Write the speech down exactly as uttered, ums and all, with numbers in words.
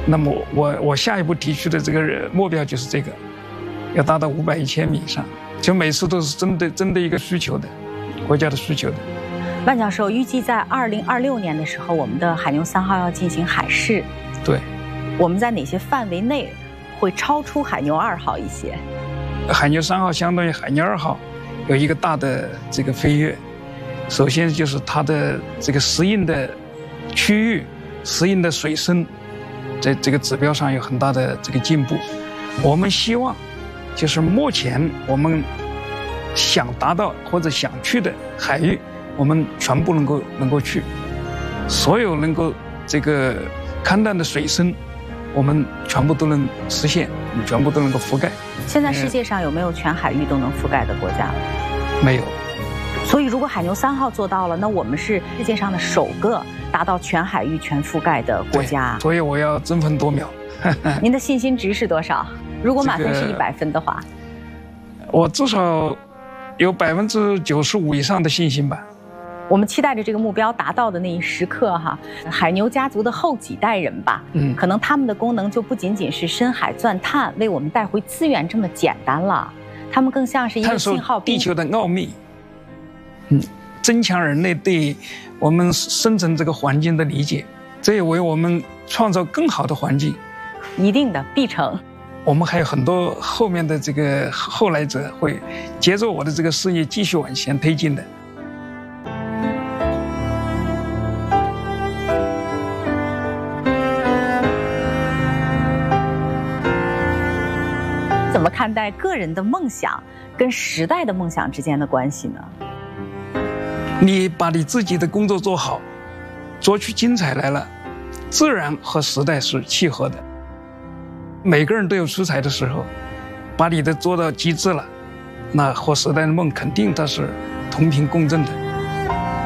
那么我我下一步提出的这个目标就是这个，要达到五百一千米以上，就每次都是针对针对一个需求的，国家的需求的。 万教授预计在二零二六年的时候，我们的海牛三号要进行海试。 对， 我们在哪些范围内会超出海牛二号一些？ 海牛三号相当于海牛二号有一个大的这个飞跃。首先就是它的这个适应的区域、适应的水深，在这个指标上有很大的这个进步。我们希望就是目前我们想达到或者想去的海域，我们全部能够能够去，所有能够这个勘探的水深，我们全部都能实现，全部都能够覆盖。 现在世界上有没有全海域都能覆盖的国家？ 没有。 所以，如果海牛三号做到了，那我们是世界上的首个达到全海域全覆盖的国家。 所以我要争分夺秒。 您的信心值是多少？如果满分是一百分的话， 这个、我至少有百分之九十五以上的信心吧。 我们期待着这个目标达到的那一时刻，哈，海牛家族的后几代人吧，嗯，可能他们的功能就不仅仅是深海钻探，为我们带回资源这么简单了，他们更像是一个信号兵。 地球的奥秘。嗯，增强人类对我们生存这个环境的理解，这也为我们创造更好的环境。 一定的，必成。 我们还有很多后面的这个后来者会接着我的这个事业继续往前推进的。 怎么看待个人的梦想跟时代的梦想之间的关系呢？ 你把你自己的工作做好，做出精彩来了，自然和时代是契合的。每个人都有出彩的时候，把你的做到极致了，那和时代的梦肯定它是同频共振的。